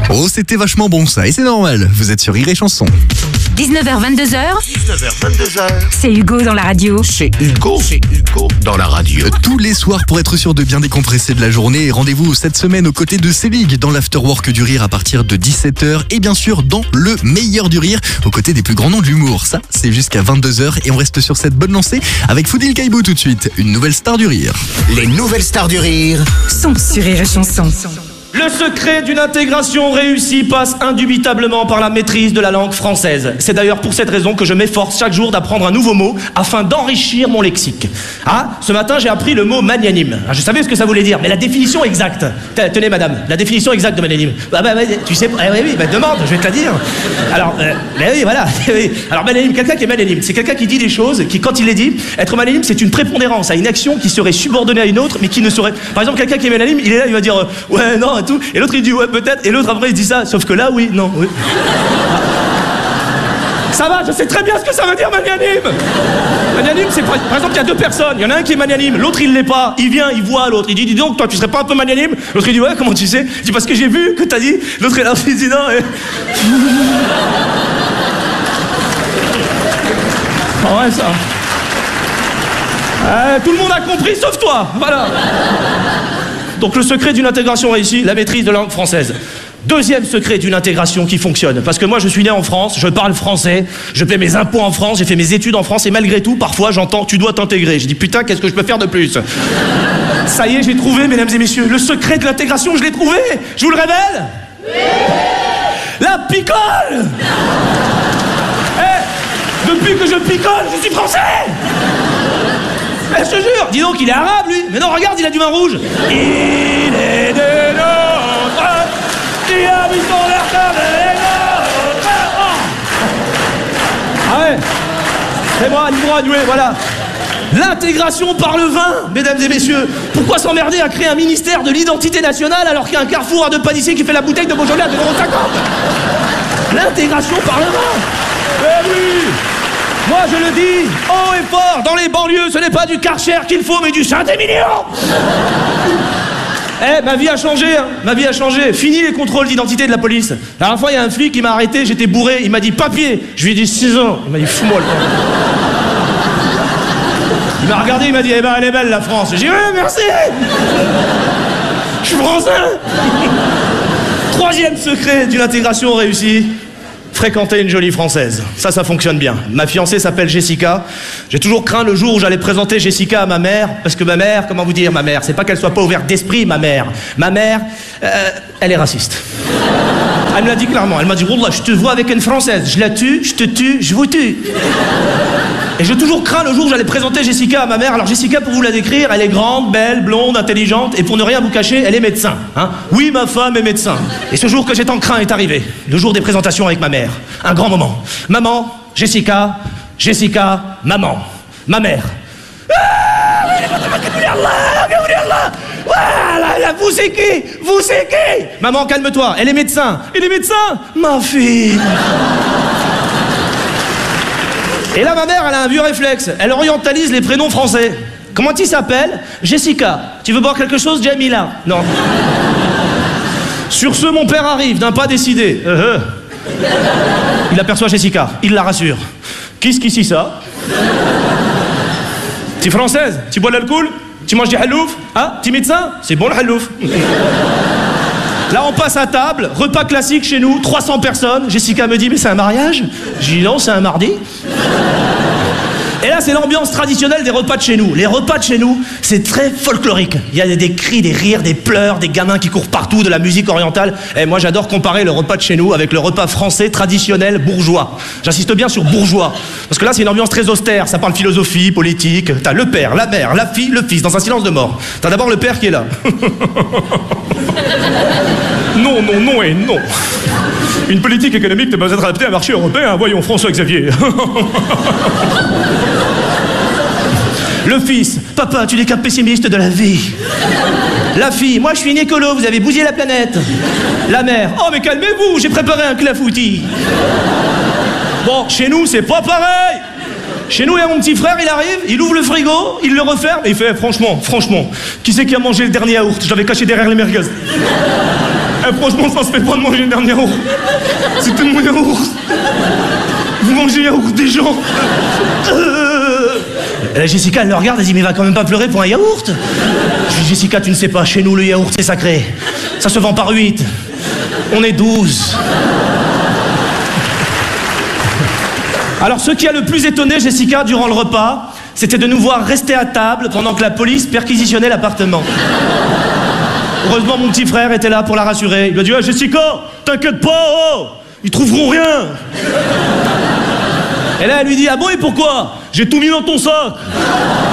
Oh, c'était vachement bon ça, et c'est normal, vous êtes sur Rire et Chanson. 19h-22h, c'est Hugo dans la radio. C'est Hugo dans la radio. Tous les soirs pour être sûr de bien décompresser de la journée, rendez-vous cette semaine aux côtés de Célig dans l'Afterwork du Rire à partir de 17h et bien sûr dans le meilleur du rire aux côtés des plus grands noms de l'humour. Ça, c'est jusqu'à 22h et on reste sur cette bonne lancée avec Foudil Kaibou tout de suite, une nouvelle star du rire. Les nouvelles stars du rire. Sont sur Rire et Chanson. Le secret d'une intégration réussie passe indubitablement par la maîtrise de la langue française. C'est d'ailleurs pour cette raison que je m'efforce chaque jour d'apprendre un nouveau mot afin d'enrichir mon lexique. Ah, ce matin j'ai appris le mot magnanime. Je savais ce que ça voulait dire, mais la définition exacte. Tenez madame, la définition exacte de magnanime. Tu sais, oui, demande, je vais te la dire. Alors, oui, voilà. Alors magnanime, quelqu'un qui est magnanime, c'est quelqu'un qui dit des choses, qui quand il les dit, être magnanime c'est une prépondérance à une action qui serait subordonnée à une autre, mais qui ne serait... Par exemple, quelqu'un qui est magnanime, il est là, il va dire ouais, non, et tout, et l'autre il dit ouais peut-être, et l'autre après il dit ça, sauf que là oui, non, oui. Ça va, je sais très bien ce que ça veut dire magnanime. Magnanime c'est par exemple il y a deux personnes, il y en a un qui est magnanime, l'autre il l'est pas, il vient, il voit l'autre, il dit dis donc toi tu serais pas un peu magnanime? L'autre il dit ouais comment tu sais? Il dit parce que j'ai vu que t'as dit, l'autre est là, il dit non et... Ah ouais ça. Tout le monde a compris sauf toi, voilà. Donc le secret d'une intégration réussie, la maîtrise de la langue française. Deuxième secret d'une intégration qui fonctionne, parce que moi je suis né en France, je parle français, je paie mes impôts en France, j'ai fait mes études en France et malgré tout, parfois j'entends tu dois t'intégrer. Je dis putain qu'est-ce que je peux faire de plus? Ça y est, j'ai trouvé, mesdames et messieurs, le secret de l'intégration, je l'ai trouvé. Je vous le révèle? Oui. La picole. Depuis que je picole, je suis français. Je te jure, dis donc, il est arabe, lui. Mais non, regarde, il a du vin rouge. Il est de nôtres, qui habite dans l'air des nôtres. Ah ouais, c'est moi, libre à jouer, voilà. L'intégration par le vin, mesdames et messieurs. Pourquoi s'emmerder à créer un ministère de l'identité nationale alors qu'il y a un Carrefour à deux pâtissiers qui fait la bouteille de Beaujolais à 2,50 €? L'intégration par le vin. Eh oui. Moi je le dis haut et fort, dans les banlieues, ce n'est pas du Karcher qu'il faut, mais du Saint-Émilion. Ma vie a changé, hein. Ma vie a changé. Fini les contrôles d'identité de la police. La dernière fois, il y a un flic qui m'a arrêté, j'étais bourré, il m'a dit papier. Je lui ai dit 6 ans. Il m'a dit fous-moi le temps. Il m'a regardé, il m'a dit eh ben elle est belle la France. J'ai dit ouais merci. Je suis français. Troisième secret d'une intégration réussie. Fréquenter une jolie française. Ça fonctionne bien. Ma fiancée s'appelle Jessica. J'ai toujours craint le jour où j'allais présenter Jessica à ma mère, parce que ma mère, comment vous dire, ma mère, c'est pas qu'elle soit pas ouverte d'esprit, ma mère. Ma mère, elle est raciste. Elle me l'a dit clairement. Elle m'a dit, wallah, je te vois avec une française. Je la tue, je te tue, je vous tue. Et j'ai toujours craint le jour où j'allais présenter Jessica à ma mère. Alors Jessica, pour vous la décrire, elle est grande, belle, blonde, intelligente, et pour ne rien vous cacher, elle est médecin. Hein? Oui, ma femme est médecin. Et ce jour que j'ai tant craint est arrivé. Le jour des présentations avec ma mère. Un grand moment. Maman, Jessica, maman, ma mère. Voilà, vous c'est qui? Maman, calme-toi, elle est médecin. Il est médecin? Ma fille. Et là, ma mère, elle a un vieux réflexe. Elle orientalise les prénoms français. Comment tu s'appelles? Jessica. Tu veux boire quelque chose? Jamila. Non. Sur ce, mon père arrive, d'un pas décidé. Il aperçoit Jessica. Il la rassure. Qu'est-ce qu'ici ça? T'es française? Tu bois de l'alcool? Tu manges du halouf? Ah, t'es médecin? C'est bon le halouf. Là, on passe à table, repas classique chez nous, 300 personnes. Jessica me dit, mais c'est un mariage? Je dis, non, c'est un mardi. Et là, c'est l'ambiance traditionnelle des repas de chez nous. Les repas de chez nous, c'est très folklorique. Il y a des cris, des rires, des pleurs, des gamins qui courent partout, de la musique orientale. Et moi, j'adore comparer le repas de chez nous avec le repas français traditionnel bourgeois. J'insiste bien sur bourgeois. Parce que là, c'est une ambiance très austère. Ça parle philosophie, politique. T'as le père, la mère, la fille, le fils, dans un silence de mort. T'as d'abord le père qui est là. Non, non, non et non. Une politique économique ne peut pas être adaptée à un marché européen. Voyons, François-Xavier. Le fils, papa, tu n'es qu'un pessimiste de la vie. La fille, moi je suis une écolo, vous avez bousillé la planète. La mère, oh mais calmez-vous, j'ai préparé un clafoutis. Bon, chez nous c'est pas pareil. Chez nous, il y a mon petit frère, il arrive, il ouvre le frigo, il le referme et il fait franchement, qui c'est qui a mangé le dernier yaourt? Je l'avais caché derrière les merguez. Franchement, ça se fait pas de manger une dernière yaourt. C'était mon yaourt. Vous mangez yaourt des gens. La Jessica, elle le regarde, elle dit, mais il va quand même pas pleurer pour un yaourt. Je dis, Jessica, tu ne sais pas, chez nous, le yaourt, c'est sacré. Ça se vend par 8. On est 12. Alors, ce qui a le plus étonné Jessica durant le repas, c'était de nous voir rester à table pendant que la police perquisitionnait l'appartement. Heureusement, mon petit frère était là pour la rassurer. Il lui a dit, Jessica, t'inquiète pas, oh, ils trouveront rien. Et là, elle lui dit, ah bon, et pourquoi? J'ai tout mis dans ton sac.